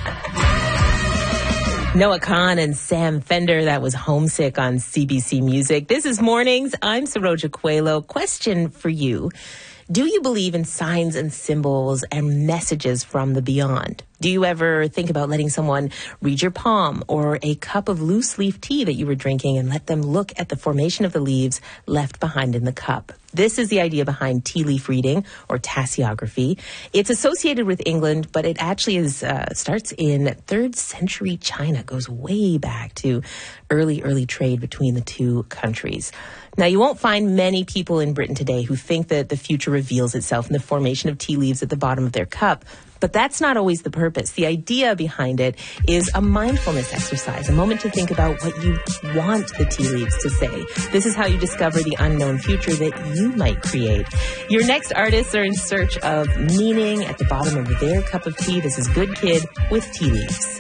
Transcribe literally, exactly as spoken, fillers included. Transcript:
Noah Kahan and Sam Fender, that was Homesick on C B C Music. This is Mornings. I'm Saroja Coelho. Question for you. Do you believe in signs and symbols and messages from the beyond? Do you ever think about letting someone read your palm or a cup of loose leaf tea that you were drinking and let them look at the formation of the leaves left behind in the cup? This is the idea behind tea leaf reading or tasseography. It's associated with England, but it actually is uh, starts in third century China, goes way back to early, early trade between the two countries. Now, you won't find many people in Britain today who think that the future reveals itself in the formation of tea leaves at the bottom of their cup. But that's not always the purpose. The idea behind it is a mindfulness exercise, a moment to think about what you want the tea leaves to say. This is how you discover the unknown future that you might create. Your next artists are in search of meaning at the bottom of their cup of tea. This is Good Kid with Tea Leaves.